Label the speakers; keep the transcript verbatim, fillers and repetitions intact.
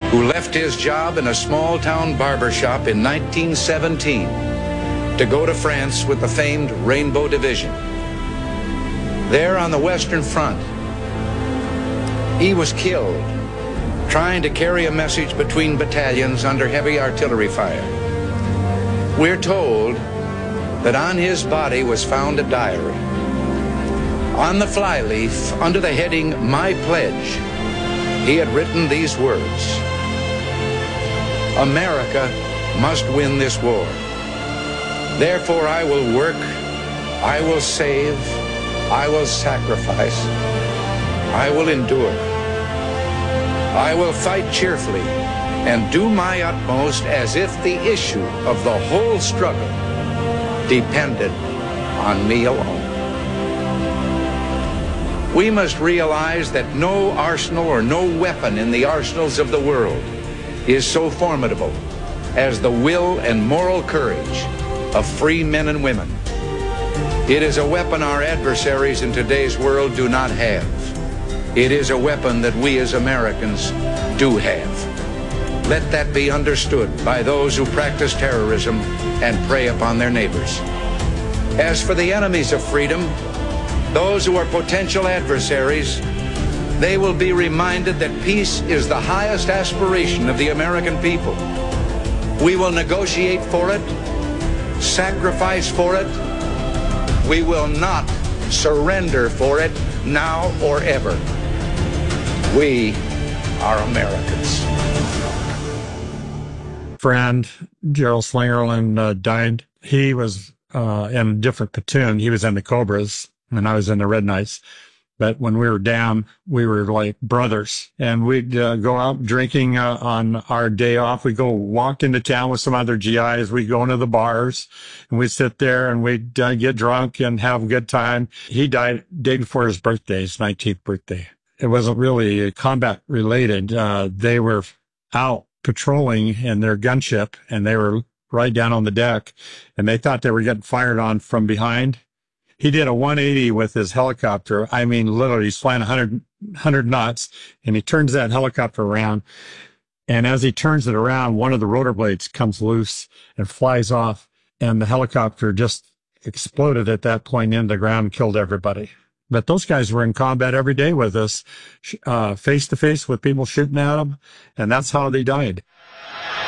Speaker 1: who left his job in a small-town barber shop in nineteen seventeen to go to France with the famed Rainbow Division. There on the Western Front, he was killed trying to carry a message between battalions under heavy artillery fire. We're told that on his body was found a diary. On the flyleaf, under the heading, My Pledge, he had written these words: America must win this war. Therefore I will work, I will save, I will sacrifice, I will endure. I will fight cheerfully and do my utmost as if the issue of the whole struggle depended on me alone. We must realize that no arsenal or no weapon in the arsenals of the world is so formidable as the will and moral courage of free men and women. It is a weapon our adversaries in today's world do not have. It is a weapon that we as Americans do have. Let that be understood by those who practice terrorism and prey upon their neighbors. As for the enemies of freedom, those who are potential adversaries, they will be reminded that peace is the highest aspiration of the American people. We will negotiate for it, sacrifice for it. We will not surrender for it now or ever. We are Americans.
Speaker 2: Friend Gerald Slingerland uh, died. He was uh, in a different platoon. He was in the Cobras, and I was in the Red Knights. But when we were down, we were like brothers, and we'd uh, go out drinking uh, on our day off. We'd go walk into town with some other G Is. We'd go into the bars, and we'd sit there, and we'd uh, get drunk and have a good time. He died day before his birthday, his nineteenth birthday. It wasn't really combat related. Uh, they were out patrolling in their gunship, and they were right down on the deck, and they thought they were getting fired on from behind. He did a one eighty with his helicopter. I mean, literally, he's flying one hundred, one hundred knots, and he turns that helicopter around. And as he turns it around, one of the rotor blades comes loose and flies off, and the helicopter just exploded at that point into the ground and killed everybody. But those guys were in combat every day with us, uh, face to face with people shooting at them, and that's how they died.